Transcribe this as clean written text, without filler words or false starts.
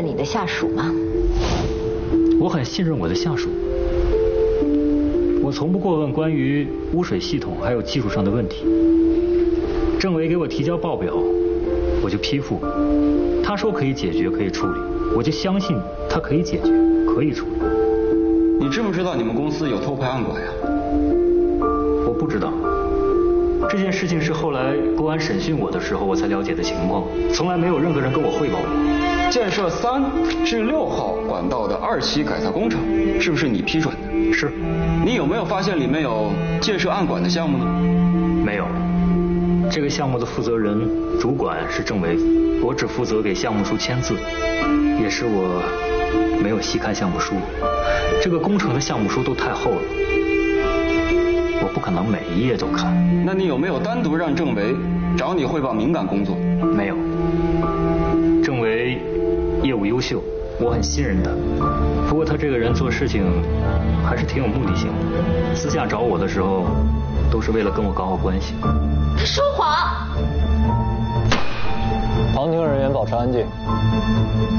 任你的下属吗？ 我很信任我的下属，我从不过问关于污水系统还有技术上的问题。政委给我提交报表，我就批复，他说可以解决可以处理，我就相信他可以解决可以处理。 你知不知道你们公司有偷排暗管呀？ 我不知道，这件事情是后来公安审讯我的时候我才了解的情况，从来没有任何人跟我汇报过。 建设3至6号管道的2期改造工程，是不是你批准的？ 是。 你有没有发现里面有建设暗管的项目呢？ 没有。这个项目的负责人、主管是政委，我只负责给项目书签字，也是我没有细看项目书。这个工程的项目书都太厚了，我不可能每一页都看。 那你有没有单独让政委找你汇报敏感工作？ 没有。政委业务优秀，我很信任他。不过他这个人做事情还是挺有目的性的，私下找我的时候都是为了跟我搞好关系。 他说谎。 旁听人员保持安静。